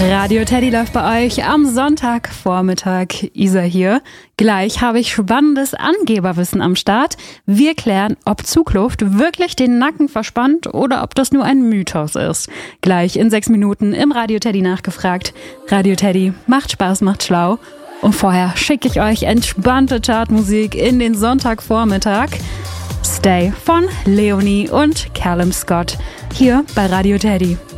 Radio Teddy läuft bei euch am Sonntagvormittag. Isa hier. Gleich habe ich spannendes Angeberwissen am Start. Wir klären, ob Zugluft wirklich den Nacken verspannt oder ob das nur ein Mythos ist. Gleich in 6 Minuten im Radio Teddy nachgefragt. Radio Teddy macht Spaß, macht schlau. Und vorher schicke ich euch entspannte Chartmusik in den Sonntagvormittag. Stay von Leonie und Callum Scott hier bei Radio Teddy.